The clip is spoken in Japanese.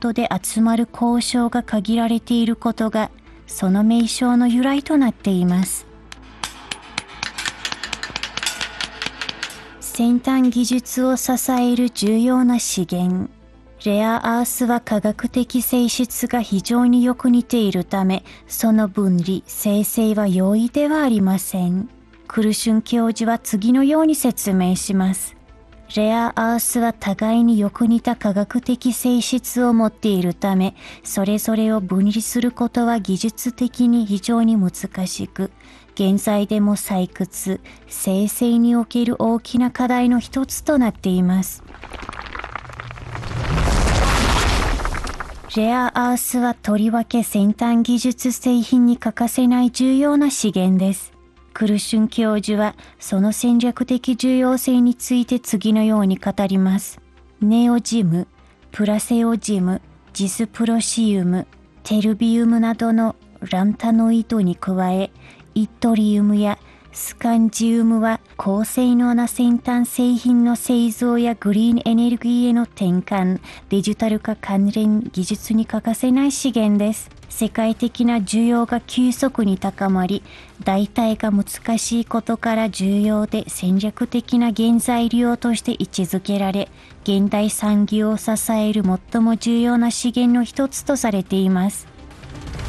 元で集まる鉱床が限られていることが、その名称の由来となっています。先端技術を支える重要な資源。レアアースは化学的性質が非常によく似ているため、その分離、生成は容易ではありません。クルシュン教授は次のように説明します。レアアースは互いによく似た化学的性質を持っているため、それぞれを分離することは技術的に非常に難しく、現在でも採掘、生成における大きな課題の一つとなっています。レアアースはとりわけ先端技術製品に欠かせない重要な資源です。クルシュン教授はその戦略的重要性について次のように語ります。ネオジム、プラセオジム、ジスプロシウム、テルビウムなどのランタノイドに加え、イトリウムやスカンジウムは高性能な先端製品の製造やグリーンエネルギーへの転換、デジタル化関連技術に欠かせない資源です。世界的な需要が急速に高まり、代替が難しいことから重要で戦略的な原材料として位置づけられ、現代産業を支える最も重要な資源の一つとされています。